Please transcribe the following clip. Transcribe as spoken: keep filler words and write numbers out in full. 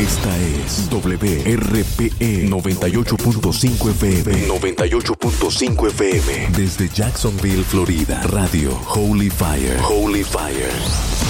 Esta es W R P E noventa y ocho punto cinco F M. noventa y ocho punto cinco F M. Desde Jacksonville, Florida. Radio Holy Fire. Holy Fire.